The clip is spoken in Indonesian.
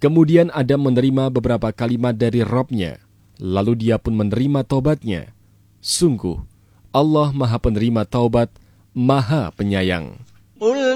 Kemudian Adam menerima beberapa kalimat dari Rabb-Nya, lalu dia pun menerima taubatnya. Sungguh, Allah Maha Penerima Taubat, Maha Penyayang.